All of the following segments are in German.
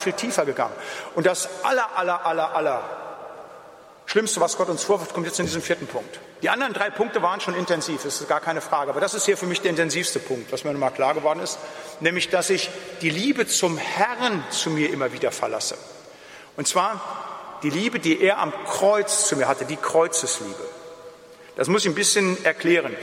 viel tiefer gegangen. Und das aller Schlimmste, was Gott uns vorwirft, kommt jetzt in diesem 4. Punkt. Die anderen 3 Punkte waren schon intensiv, das ist gar keine Frage. Aber das ist hier für mich der intensivste Punkt, was mir nochmal klar geworden ist. Nämlich, dass ich die Liebe zum Herrn zu mir immer wieder verlasse. Und zwar die Liebe, die er am Kreuz zu mir hatte, die Kreuzesliebe. Das muss ich ein bisschen erklären.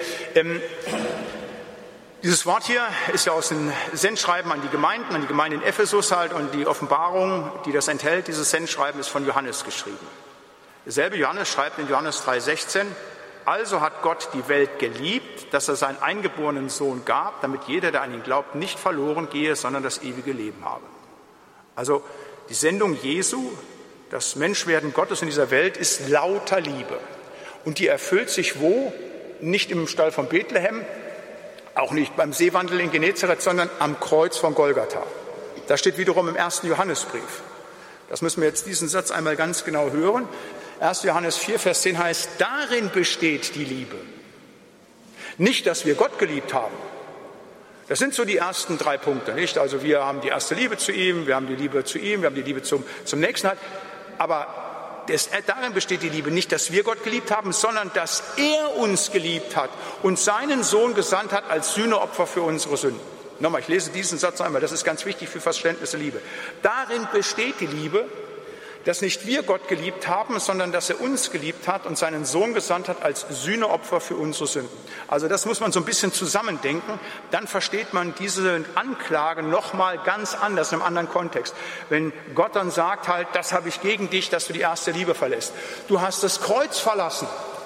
Dieses Wort hier ist ja aus dem Sendschreiben an die Gemeinde in Ephesus halt, und die Offenbarung, die das enthält, dieses Sendschreiben ist von Johannes geschrieben. Derselbe Johannes schreibt in Johannes 3,16, also hat Gott die Welt geliebt, dass er seinen eingeborenen Sohn gab, damit jeder, der an ihn glaubt, nicht verloren gehe, sondern das ewige Leben habe. Also die Sendung Jesu, das Menschwerden Gottes in dieser Welt, ist lauter Liebe. Und die erfüllt sich wo? Nicht im Stall von Bethlehem, auch nicht beim Seewandel in Genezareth, sondern am Kreuz von Golgatha. Das steht wiederum im 1. Johannesbrief. Das müssen wir jetzt diesen Satz einmal ganz genau hören. 1. Johannes 4, Vers 10 heißt, darin besteht die Liebe. Nicht, dass wir Gott geliebt haben. Das sind so die ersten 3 Punkte, nicht? Also wir haben die erste Liebe zu ihm, wir haben die Liebe zu ihm, wir haben die Liebe zum Nächsten halt. Aber darin besteht die Liebe nicht, dass wir Gott geliebt haben, sondern dass er uns geliebt hat und seinen Sohn gesandt hat als Sühneopfer für unsere Sünden. Nochmal, ich lese diesen Satz einmal, das ist ganz wichtig für Verständnis der Liebe. Darin besteht die Liebe, dass nicht wir Gott geliebt haben, sondern dass er uns geliebt hat und seinen Sohn gesandt hat als Sühneopfer für unsere Sünden. Also das muss man so ein bisschen zusammendenken, dann versteht man diese Anklage nochmal ganz anders, in einem anderen Kontext. Wenn Gott dann sagt halt, das habe ich gegen dich, dass du die erste Liebe verlässt. Du hast das Kreuz verlassen.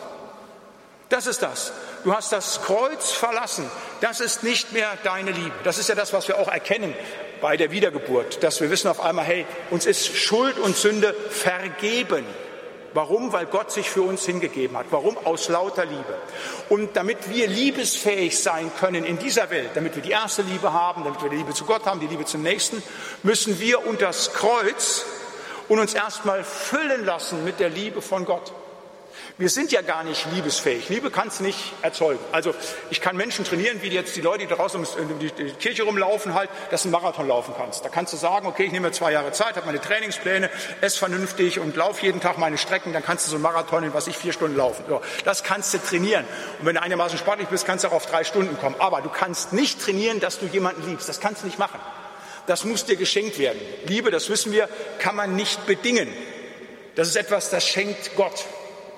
Das ist das. Du hast das Kreuz verlassen. Das ist nicht mehr deine Liebe. Das ist ja das, was wir auch erkennen bei der Wiedergeburt, dass wir wissen auf einmal, hey, uns ist Schuld und Sünde vergeben. Warum? Weil Gott sich für uns hingegeben hat. Warum? Aus lauter Liebe. Und damit wir liebesfähig sein können in dieser Welt, damit wir die erste Liebe haben, damit wir die Liebe zu Gott haben, die Liebe zum Nächsten, müssen wir unter das Kreuz und uns erstmal füllen lassen mit der Liebe von Gott. Wir sind ja gar nicht liebesfähig. Liebe kann es nicht erzeugen. Also ich kann Menschen trainieren, wie jetzt die Leute, die draußen um die Kirche rumlaufen, halt, dass du einen Marathon laufen kannst. Da kannst du sagen, okay, ich nehme mir 2 Jahre Zeit, habe meine Trainingspläne, esse vernünftig und laufe jeden Tag meine Strecken, dann kannst du so einen Marathon in 4 Stunden laufen. So, das kannst du trainieren. Und wenn du einigermaßen sportlich bist, kannst du auch auf 3 Stunden kommen. Aber du kannst nicht trainieren, dass du jemanden liebst. Das kannst du nicht machen. Das muss dir geschenkt werden. Liebe, das wissen wir, kann man nicht bedingen. Das ist etwas, das schenkt Gott.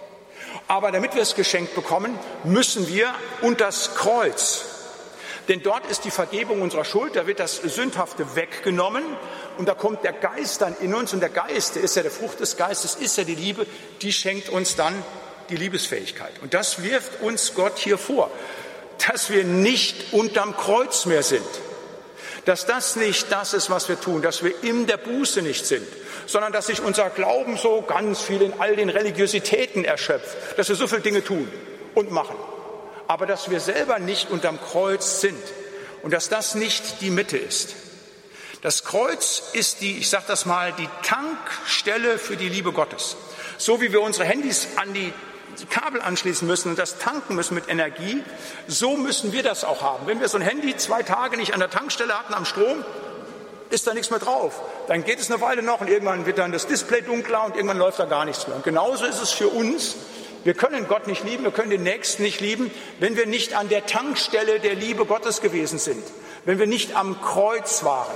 Aber damit wir es geschenkt bekommen, müssen wir unter das Kreuz. Denn dort ist die Vergebung unserer Schuld, da wird das Sündhafte weggenommen und da kommt der Geist dann in uns und der Geist, der ist ja der Frucht des Geistes, ist ja die Liebe, die schenkt uns dann die Liebesfähigkeit. Und das wirft uns Gott hier vor, dass wir nicht unterm Kreuz mehr sind. Dass das nicht das ist, was wir tun, dass wir in der Buße nicht sind, sondern dass sich unser Glauben so ganz viel in all den Religiositäten erschöpft, dass wir so viele Dinge tun und machen, aber dass wir selber nicht unterm Kreuz sind und dass das nicht die Mitte ist. Das Kreuz ist ich sage das mal, die Tankstelle für die Liebe Gottes. So wie wir unsere Handys an die Kabel anschließen müssen und das tanken müssen mit Energie, so müssen wir das auch haben. Wenn wir so ein Handy 2 Tage nicht an der Tankstelle hatten am Strom, ist da nichts mehr drauf. Dann geht es eine Weile noch und irgendwann wird dann das Display dunkler und irgendwann läuft da gar nichts mehr. Und genauso ist es für uns. Wir können Gott nicht lieben, wir können den Nächsten nicht lieben, wenn wir nicht an der Tankstelle der Liebe Gottes gewesen sind, wenn wir nicht am Kreuz waren.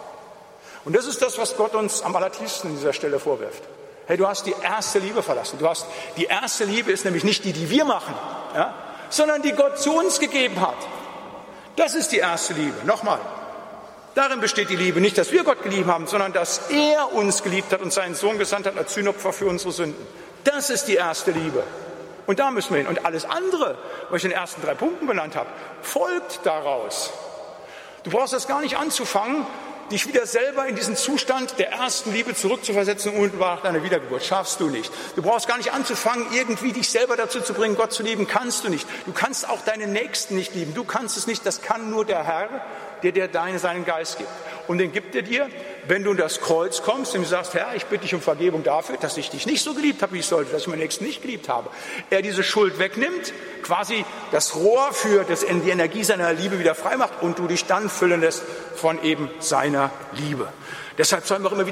Und das ist das, was Gott uns am allertiefsten an dieser Stelle vorwirft. Hey, du hast die erste Liebe verlassen. Die erste Liebe ist nämlich nicht die wir machen, ja, sondern die Gott zu uns gegeben hat. Das ist die erste Liebe. Nochmal. Darin besteht die Liebe. Nicht, dass wir Gott geliebt haben, sondern dass er uns geliebt hat und seinen Sohn gesandt hat als Sühnopfer für unsere Sünden. Das ist die erste Liebe. Und da müssen wir hin. Und alles andere, was ich in den ersten 3 Punkten benannt habe, folgt daraus. Du brauchst das gar nicht anzufangen, dich wieder selber in diesen Zustand der ersten Liebe zurückzuversetzen unmittelbar nach deiner Wiedergeburt. Schaffst du nicht. Du brauchst gar nicht anzufangen, irgendwie dich selber dazu zu bringen, Gott zu lieben. Kannst du nicht. Du kannst auch deinen Nächsten nicht lieben. Du kannst es nicht. Das kann nur der Herr, der dir seinen Geist gibt. Und den gibt er dir, wenn du in das Kreuz kommst und du sagst, Herr, ich bitte dich um Vergebung dafür, dass ich dich nicht so geliebt habe, wie ich sollte, dass ich meinen Nächsten nicht geliebt habe. Er diese Schuld wegnimmt, quasi das Rohr für die Energie seiner Liebe wieder frei macht und du dich dann füllen lässt von eben seiner Liebe. Deshalb sollen wir immer wieder